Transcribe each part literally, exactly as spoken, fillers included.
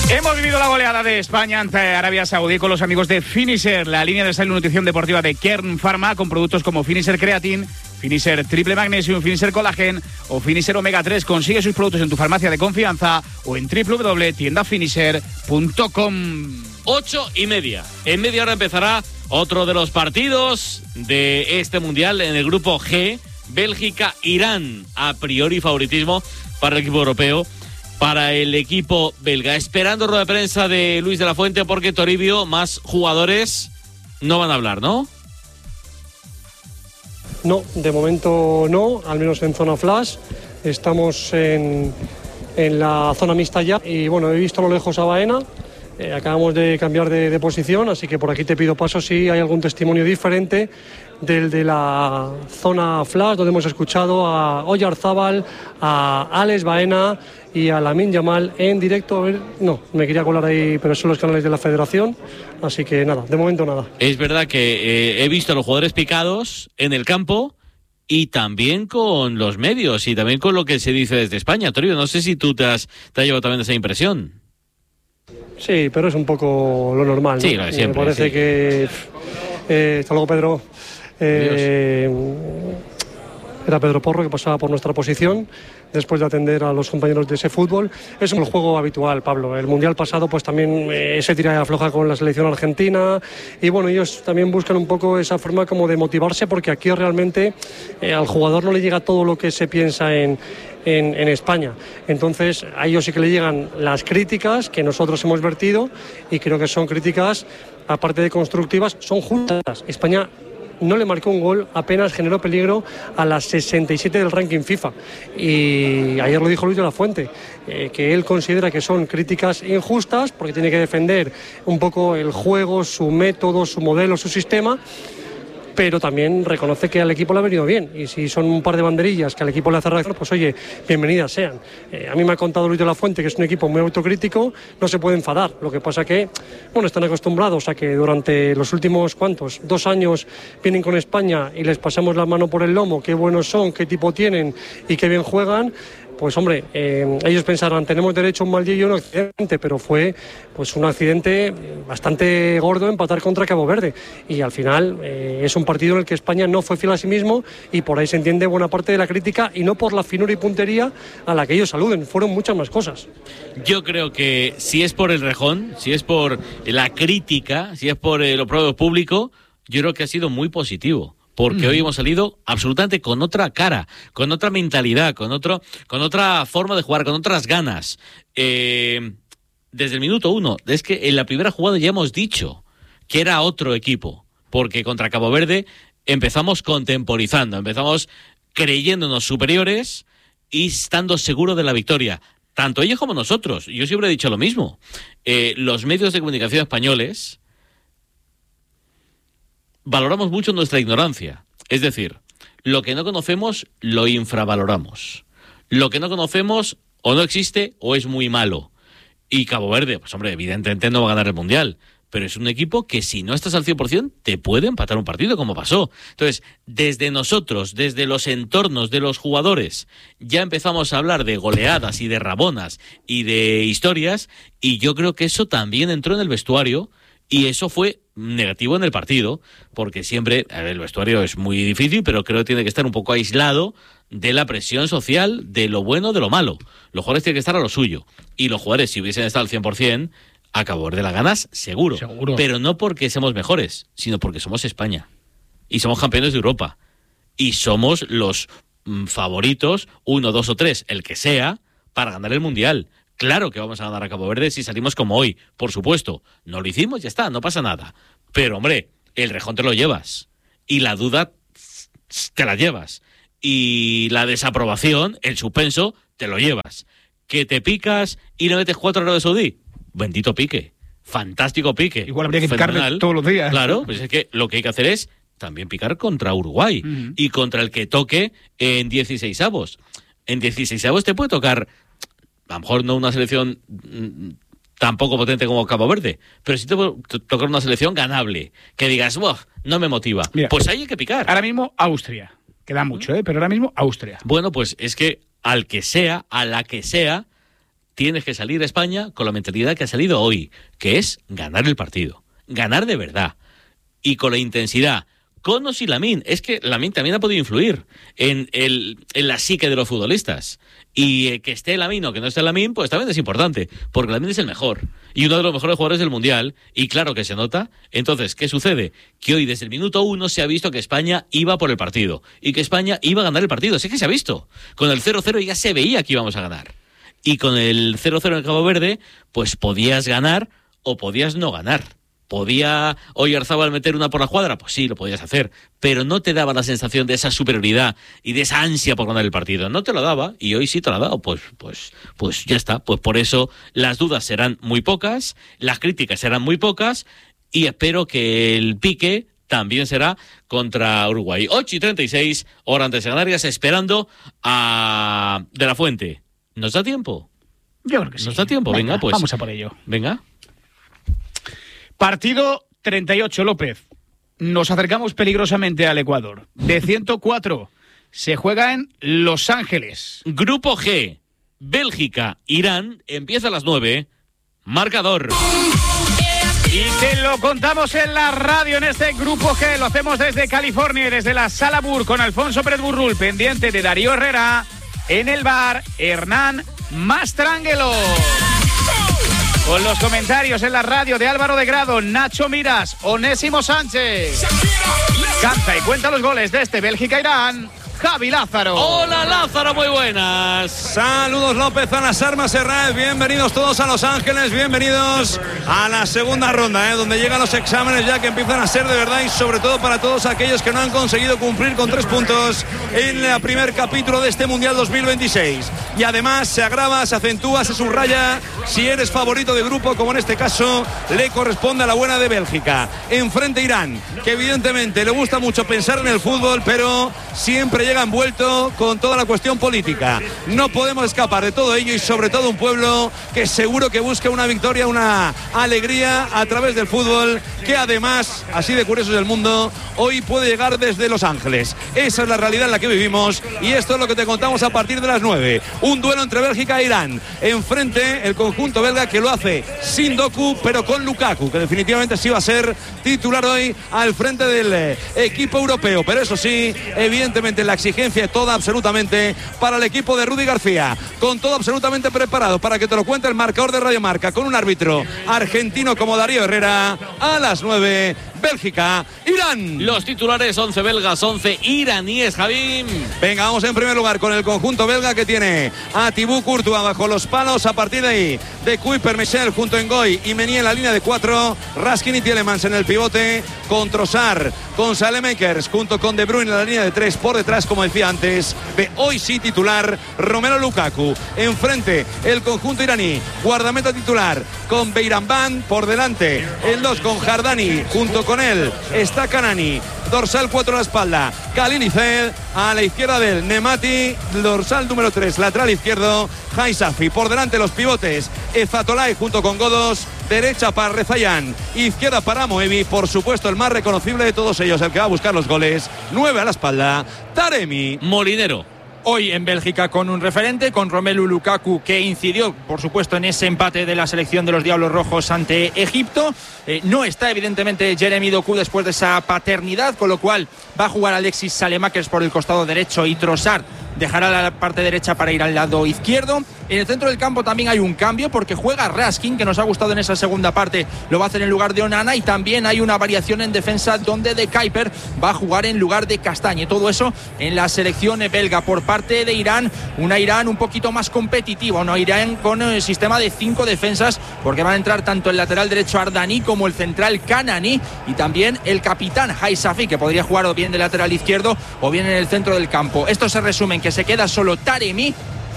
Hemos vivido la goleada de España ante Arabia Saudí con los amigos de Finisher, la línea de salud y nutrición deportiva de Kern Pharma, con productos como Finisher Creatine, Finisher Triple Magnesium, Finisher Collagen o Finisher Omega tres. Consigue sus productos en tu farmacia de confianza o en doble u doble u doble u punto tienda finisher punto com. Ocho y media. En media hora empezará otro de los partidos de este Mundial en el grupo G. Bélgica-Irán. A priori favoritismo para el equipo europeo. Para el equipo belga. Esperando rueda de prensa de Luis de la Fuente, porque Toribio, más jugadores no van a hablar, ¿no? No, de momento no, al menos en zona flash. Estamos en, en la zona mixta ya. Y bueno, he visto a lo lejos a Baena. Eh, acabamos de cambiar de, de posición, así que por aquí te pido paso si hay algún testimonio diferente del de la zona flash, donde hemos escuchado a Oyarzábal, a Alex Baena y a Lamine Yamal en directo. A ver, no, me quería colar ahí, pero son los canales de la federación, así que nada, de momento nada. Es verdad que eh, he visto a los jugadores picados en el campo y también con los medios y también con lo que se dice desde España. Toribio, no sé si tú te has, te has llevado también esa impresión. Sí, pero es un poco lo normal, ¿no? Sí, lo de siempre, me parece sí. que... Eh, hasta luego, Pedro. Eh, era Pedro Porro, que pasaba por nuestra posición después de atender a los compañeros de ese fútbol. Es un juego habitual, Pablo. El Mundial pasado pues también eh, se tira y afloja con la selección argentina y bueno, ellos también buscan un poco esa forma como de motivarse, porque aquí realmente eh, al jugador no le llega todo lo que se piensa en, en, en España. Entonces a ellos sí que le llegan las críticas que nosotros hemos vertido, y creo que son críticas, aparte de constructivas, son justas. España no le marcó un gol, apenas generó peligro a las sesenta y siete del ranking FIFA. Y ayer lo dijo Luis de la Fuente, eh, que él considera que son críticas injustas porque tiene que defender un poco el juego, su método, su modelo, su sistema, pero también reconoce que al equipo le ha venido bien, y si son un par de banderillas que al equipo le hace reaccionar, pues oye, bienvenidas sean. Eh, a mí me ha contado Luis de la Fuente que es un equipo muy autocrítico, no se puede enfadar, lo que pasa que, bueno, están acostumbrados a que durante los últimos, ¿cuántos? Dos años vienen con España y les pasamos la mano por el lomo, qué buenos son, qué tipo tienen y qué bien juegan. Pues hombre, eh, ellos pensarán, tenemos derecho a un mal día y un accidente, pero fue pues un accidente bastante gordo empatar contra Cabo Verde, y al final eh, es un partido en el que España no fue fiel a sí mismo, y por ahí se entiende buena parte de la crítica, y no por la finura y puntería a la que ellos aluden, fueron muchas más cosas. Yo creo que si es por el rejón, si es por la crítica, si es por el oprobio público, yo creo que ha sido muy positivo. Porque mm. hoy hemos salido absolutamente con otra cara, con otra mentalidad, con otro, con otra forma de jugar, con otras ganas. Eh, desde el minuto uno, es que en la primera jugada ya hemos dicho que era otro equipo, porque contra Cabo Verde empezamos contemporizando, empezamos creyéndonos superiores y estando seguros de la victoria. Tanto ellos como nosotros. Yo siempre he dicho lo mismo. Eh, los medios de comunicación españoles valoramos mucho nuestra ignorancia. Es decir, lo que no conocemos lo infravaloramos. Lo que no conocemos o no existe o es muy malo. Y Cabo Verde, pues hombre, evidentemente no va a ganar el Mundial, pero es un equipo que si no estás al cien por ciento te puede empatar un partido, como pasó. Entonces, desde nosotros, desde los entornos de los jugadores, ya empezamos a hablar de goleadas y de rabonas y de historias, y yo creo que eso también entró en el vestuario. Y eso fue negativo en el partido, porque siempre, a ver, el vestuario es muy difícil, pero creo que tiene que estar un poco aislado de la presión social, de lo bueno, de lo malo. Los jugadores tienen que estar a lo suyo. Y los jugadores, si hubiesen estado al cien por ciento, a Cabo Verde la ganas, seguro. seguro. Pero no porque seamos mejores, sino porque somos España. Y somos campeones de Europa. Y somos los mm, favoritos, uno, dos o tres, el que sea, para ganar el Mundial. Claro que vamos a ganar a Cabo Verde si salimos como hoy, por supuesto. No lo hicimos, ya está, no pasa nada. Pero, hombre, el rejón te lo llevas. Y la duda te la llevas. Y la desaprobación, el suspenso, te lo llevas. Que te picas y le metes cuatro a Arabia Saudí. Bendito pique. Fantástico pique. Igual habría que picarle todos los días. Claro, pues es que lo que hay que hacer es también picar contra Uruguay. Uh-huh. Y contra el que toque en dieciseisavos. En dieciseisavos te puede tocar... A lo mejor no una selección mmm, tan poco potente como Cabo Verde, pero sí te puede tocar una selección ganable, que digas, no me motiva. Mira, pues ahí hay que picar. Ahora mismo Austria, queda mucho, ¿eh? Pero ahora mismo Austria. Bueno, pues es que al que sea, a la que sea, tienes que salir a España con la mentalidad que ha salido hoy, que es ganar el partido, ganar de verdad y con la intensidad. Conos y Lamine, es que Lamine también ha podido influir en, el, en la psique de los futbolistas. Y eh, que esté Lamine o que no esté Lamine, pues también es importante, porque Lamine es el mejor y uno de los mejores jugadores del Mundial, y claro que se nota. Entonces, ¿qué sucede? Que hoy desde el minuto uno se ha visto que España iba por el partido y que España iba a ganar el partido. Sí que se ha visto. Con el cero cero ya se veía que íbamos a ganar. Y con el cero cero en Cabo Verde, pues podías ganar o podías no ganar. ¿Podía Oyarzábal meter una por la cuadra? Pues sí, lo podías hacer, pero no te daba la sensación de esa superioridad y de esa ansia por ganar el partido. No te lo daba, y hoy sí te lo ha dado. Pues, pues, pues ya está. Pues por eso las dudas serán muy pocas, las críticas serán muy pocas, y espero que el pique también será contra Uruguay. ocho y treinta y seis, hora antes de Canarias, esperando a De la Fuente. ¿Nos da tiempo? Yo creo que sí. ¿Nos da tiempo? Venga, Venga pues. Vamos a por ello. Venga. Partido treinta y ocho, López. Nos acercamos peligrosamente al Ecuador. De ciento cuatro se juega en Los Ángeles. Grupo G, Bélgica, Irán, empieza a las nueve. Marcador. Y te lo contamos en la radio en este Grupo G. Lo hacemos desde California y desde la Sala Bur con Alfonso Pérez Burrul, pendiente de Darío Herrera. En el bar, Hernán Mastrangelo. Con los comentarios en la radio de Álvaro de Grado, Nacho Miras, Onésimo Sánchez. Canta y cuenta los goles de este Bélgica-Irán, Javi Lázaro. Hola Lázaro, muy buenas. Saludos López a las armas, Herrán. Bienvenidos todos a Los Ángeles, bienvenidos a la segunda ronda, ¿eh? Donde llegan los exámenes ya que empiezan a ser de verdad, y sobre todo para todos aquellos que no han conseguido cumplir con tres puntos en el primer capítulo de este Mundial dos mil veintiséis. Y además se agrava, se acentúa, se subraya si eres favorito de grupo, como en este caso le corresponde a la buena de Bélgica. Enfrente Irán, que evidentemente le gusta mucho pensar en el fútbol, pero siempre llega envuelto con toda la cuestión política. No podemos escapar de todo ello, y sobre todo un pueblo que seguro que busca una victoria, una alegría a través del fútbol, que además, así de curioso es el mundo, hoy puede llegar desde Los Ángeles. Esa es la realidad en la que vivimos, y esto es lo que te contamos a partir de las nueve. Un duelo entre Bélgica e Irán. Enfrente el conjunto belga, que lo hace sin Doku, pero con Lukaku, que definitivamente sí va a ser titular hoy al frente del eh, equipo europeo. Pero eso sí, evidentemente la exigencia toda absolutamente para el equipo de Rudy García, con todo absolutamente preparado para que te lo cuente el marcador de Radio Marca, con un árbitro argentino como Darío Herrera. A las nueve, Bélgica, Irán. Los titulares: once belgas, once iraníes, Javín. Venga, vamos en primer lugar con el conjunto belga, que tiene a Thibaut Courtois bajo los palos. A partir de ahí, de Kuiper, Michel junto a Ngoy y Meunier en la línea de cuatro. Raskin y Tielemans en el pivote, con Trossard, con Saelemaekers junto con De Bruyne en la línea de tres. Por detrás, como decía antes, de hoy sí titular, Romelu Lukaku. Enfrente el conjunto iraní, guardameta titular con Beiranvand. Por delante el dos con Jardani, junto con él está Kanani. Dorsal cuatro a la espalda, Kalinicet. A la izquierda del Nemati, dorsal número tres, lateral izquierdo, Haisafi. Por delante los pivotes, Ezatolai junto con Godos. Derecha para Rezayan, izquierda para Moebi. Por supuesto el más reconocible de todos ellos, el que va a buscar los goles, nueve a la espalda, Taremi. Molinero. Hoy en Bélgica con un referente, con Romelu Lukaku, que incidió, por supuesto, en ese empate de la selección de los Diablos Rojos ante Egipto. Eh, no está, evidentemente, Jeremy Doku después de esa paternidad, con lo cual va a jugar Alexis Saelemaekers por el costado derecho y Trossard dejará la parte derecha para ir al lado izquierdo. En el centro del campo también hay un cambio, porque juega Raskin, que nos ha gustado en esa segunda parte, lo va a hacer en lugar de Onana, y también hay una variación en defensa donde De Kuiper va a jugar en lugar de Castagne. Todo eso en la selección belga. Por parte de Irán, una Irán un poquito más competitiva, una Irán con el sistema de cinco defensas, porque van a entrar tanto el lateral derecho Ardani como el central Kanani, y también el capitán Haisafi, que podría jugar o bien de lateral izquierdo o bien en el centro del campo. Esto se resume en que se queda solo Taremi,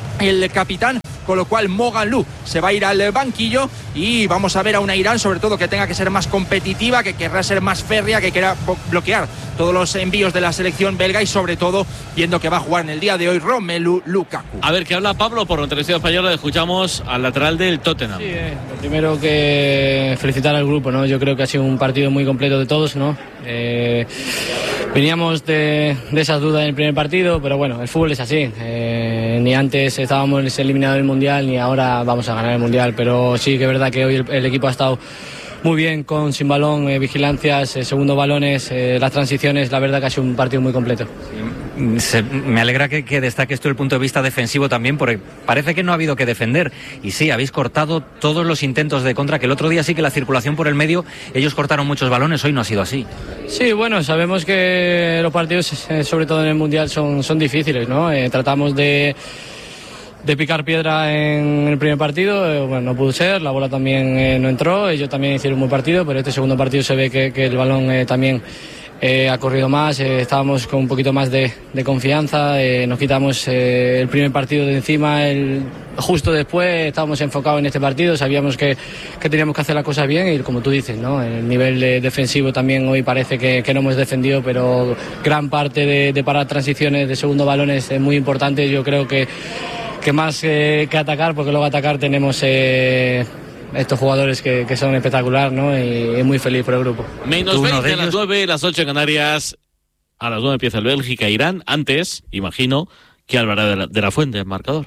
el capitán, con lo cual Moganlu se va a ir al banquillo, y vamos a ver a una Irán sobre todo que tenga que ser más competitiva, que querrá ser más férrea, que quiera bloquear todos los envíos de la selección belga, y sobre todo viendo que va a jugar en el día de hoy Romelu Lukaku. A ver, ¿qué habla Pablo? Por la televisión española escuchamos al lateral del Tottenham. Sí, eh, lo primero que felicitar al grupo, ¿no? Yo creo que ha sido un partido muy completo de todos, ¿no? Eh, Veníamos de, de esas dudas en el primer partido, pero bueno, el fútbol es así. Eh, ni antes estábamos eliminados del Mundial, ni ahora vamos a ganar el Mundial. Pero sí que es verdad que hoy el, el equipo ha estado muy bien, con sin balón, eh, vigilancias, eh, segundo balones, eh, las transiciones. La verdad que ha sido un partido muy completo. Se, me alegra que, que destaques tú el punto de vista defensivo también, porque parece que no ha habido que defender. Y sí, habéis cortado todos los intentos de contra, que el otro día sí que la circulación por el medio, ellos cortaron muchos balones, hoy no ha sido así. Sí, bueno, sabemos que los partidos, eh, sobre todo en el Mundial, son, son difíciles, ¿no? Eh, tratamos de... de picar piedra en el primer partido, eh, bueno, no pudo ser, la bola también eh, no entró, ellos también hicieron un buen partido, pero este segundo partido se ve que, que el balón eh, también eh, ha corrido más, eh, estábamos con un poquito más de, de confianza, eh, nos quitamos eh, el primer partido de encima, el, justo después estábamos enfocados en este partido, sabíamos que, que teníamos que hacer las cosas bien y como tú dices, ¿no? El nivel eh, defensivo también hoy parece que, que no hemos defendido, pero gran parte de, de parar transiciones de segundo balones es muy importante, yo creo que que más eh, que atacar, porque luego atacar tenemos eh, estos jugadores que, que son espectacular, ¿no? Y, y muy feliz por el grupo. Menos veinte a las nueve, las ocho en Canarias. A las nueve empieza el Bélgica-Irán. Antes, imagino, que Álvaro de la, de la Fuente, el marcador.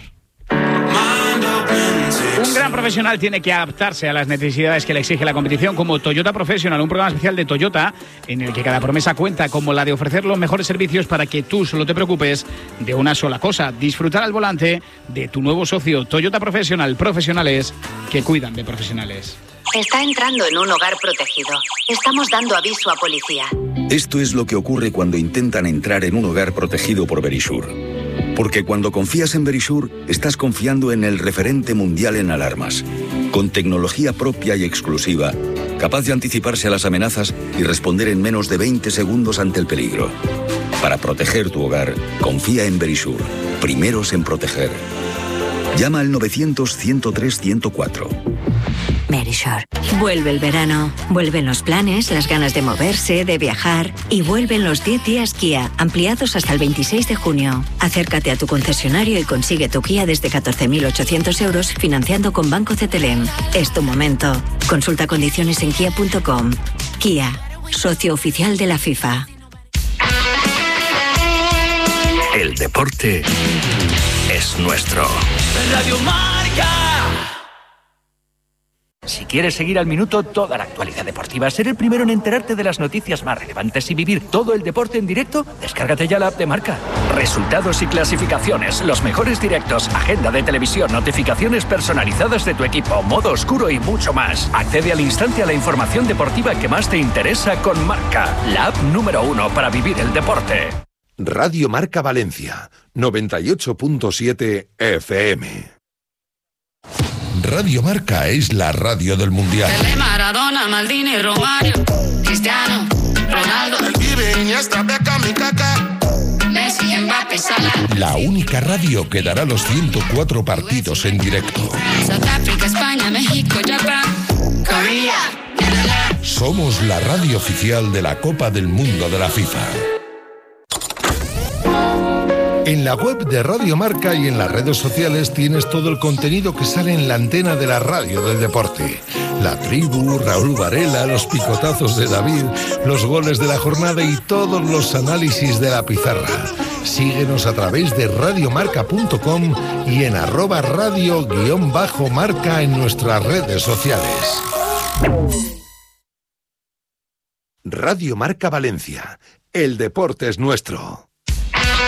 Un gran profesional tiene que adaptarse a las necesidades que le exige la competición, como Toyota Professional, un programa especial de Toyota en el que cada promesa cuenta, como la de ofrecer los mejores servicios para que tú solo te preocupes de una sola cosa: disfrutar al volante de tu nuevo socio. Toyota Professional, profesionales que cuidan de profesionales. Está entrando en un hogar protegido. Estamos dando aviso a policía. Esto es lo que ocurre cuando intentan entrar en un hogar protegido por Verisure. Porque cuando confías en Verisure, estás confiando en el referente mundial en alarmas, con tecnología propia y exclusiva, capaz de anticiparse a las amenazas y responder en menos de veinte segundos ante el peligro. Para proteger tu hogar, confía en Verisure, primeros en proteger. Llama al novecientos, ciento tres, ciento cuatro. Verisure. Vuelve el verano, vuelven los planes, las ganas de moverse, de viajar, y vuelven los diez días Kia, ampliados hasta el veintiséis de junio. Acércate a tu concesionario y consigue tu Kia desde catorce mil ochocientos euros financiando con Banco Cetelem. Es tu momento. Consulta condiciones en kia punto com. Kia, socio oficial de la FIFA. El deporte es nuestro. Radio Marca. Si quieres seguir al minuto toda la actualidad deportiva, ser el primero en enterarte de las noticias más relevantes y vivir todo el deporte en directo, descárgate ya la app de Marca. Resultados y clasificaciones, los mejores directos, agenda de televisión, notificaciones personalizadas de tu equipo, modo oscuro y mucho más. Accede al instante a la información deportiva que más te interesa con Marca, la app número uno para vivir el deporte. Radio Marca Valencia, noventa y ocho punto siete F M. Radio Marca es la radio del Mundial. Pelé, Maradona, Maldini, Romario, Cristiano, Ronaldo, el Pibe, Iniesta, Beckham y Kaká, Messi, Mbappé, Salah. La única radio que dará los ciento cuatro partidos en directo. South Africa, España, México, Japón, Corea, Canadá. Somos la radio oficial de la Copa del Mundo de la FIFA. En la web de Radio Marca y en las redes sociales tienes todo el contenido que sale en la antena de la radio del deporte. La tribu, Raúl Varela, los picotazos de David, los goles de la jornada y todos los análisis de la pizarra. Síguenos a través de radiomarca punto com y en arroba radio guión bajo marca en nuestras redes sociales. Radio Marca Valencia. El deporte es nuestro.